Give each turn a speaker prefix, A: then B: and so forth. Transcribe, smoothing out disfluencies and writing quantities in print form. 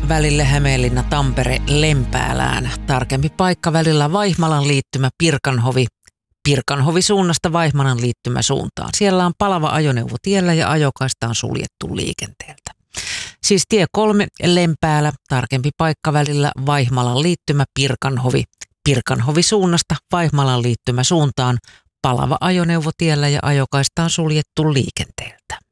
A: välille Hämeenlinna-Tampere Lempäälään. Tarkempi paikka välillä Vaihmalan liittymä Pirkanhovi. Pirkanhovi suunnasta Vaihmalan liittymä suuntaan. Siellä on palava ajoneuvo tiellä ja ajokaista on suljettu liikenteeltä. Siis tie 3 Lempäälä, tarkempi paikka välillä Vaihmalan liittymä Pirkanhovi. Pirkanhovi suunnasta Vaihmalan liittymä suuntaan. Palava ajoneuvo tiellä ja ajokaista on suljettu liikenteeltä.